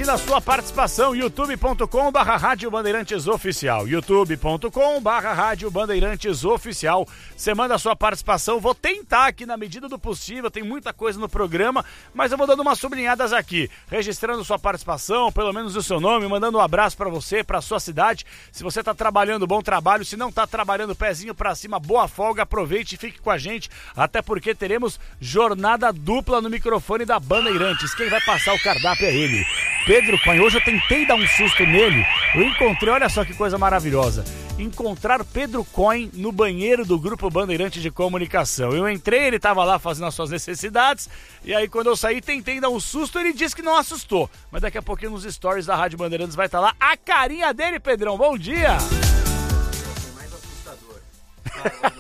pedindo a sua participação, youtube.com/Rádio Bandeirantes Oficial, youtube.com/Rádio Bandeirantes Oficial. Você manda a sua participação, vou tentar aqui na medida do possível, tem muita coisa no programa, mas eu vou dando umas sublinhadas aqui, registrando sua participação, pelo menos o seu nome, mandando um abraço pra você, pra sua cidade. Se você tá trabalhando, bom trabalho, se não tá trabalhando, pezinho pra cima, boa folga, aproveite e fique com a gente, até porque teremos jornada dupla no microfone da Bandeirantes. Quem vai passar o cardápio é ele, Pedro Coin. Hoje eu tentei dar um susto nele, eu encontrei, olha só que coisa maravilhosa, encontrar Pedro Coin no banheiro do Grupo Bandeirantes de Comunicação. Eu entrei, ele estava lá fazendo as suas necessidades, e aí quando eu saí tentei dar um susto, ele disse que não assustou, mas daqui a pouquinho nos stories da Rádio Bandeirantes vai estar lá a carinha dele. Pedrão, bom dia! Mais assustador.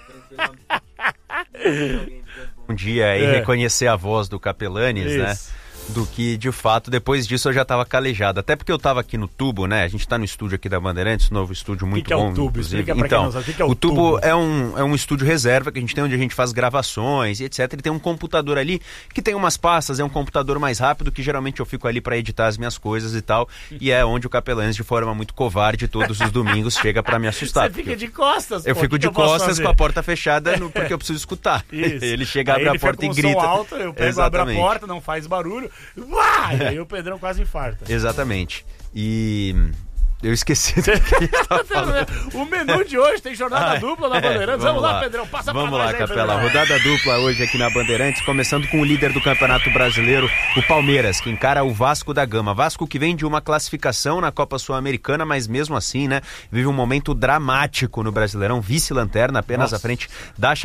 Um dia aí reconhecer a voz do Capelanes, né? Do que, de fato, depois disso eu já tava calejado. Até porque eu tava aqui no Tubo, né? A gente tá no estúdio aqui da Bandeirantes, novo estúdio muito bom. O que é o Tubo? Explica pra quem não sabe. O que é o Tubo? É um estúdio reserva que a gente tem, onde a gente faz gravações e etc. E tem um computador ali que tem umas pastas, é um computador mais rápido, que geralmente eu fico ali pra editar as minhas coisas e tal. E é onde o Capelanes, de forma muito covarde, todos os domingos chega pra me assustar. Você fica de costas, Eu fico de costas com a porta fechada, porque eu preciso escutar. Isso. Ele chega, abre a porta e grita. Som alto, eu pego, abro a porta, não faz barulho. Uau! E aí o Pedrão quase infarta. Exatamente. E eu esqueci do que estava falando. O menu de hoje tem jornada dupla na Bandeirantes. Vamos lá, Pedrão, passa pra nós. Vamos lá, Capela. Rodada dupla hoje aqui na Bandeirantes, começando com o líder do Campeonato Brasileiro, o Palmeiras, que encara o Vasco da Gama. Vasco que vem de uma classificação na Copa Sul-Americana, mas mesmo assim, né, vive um momento dramático no Brasileirão, vice-lanterna, apenas à frente da